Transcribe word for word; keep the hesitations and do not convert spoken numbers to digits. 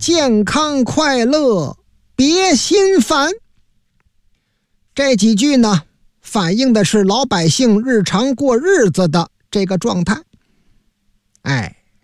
健康快乐，别心烦。这几句呢，反映的是老百姓日常过日子的这个状态。哎，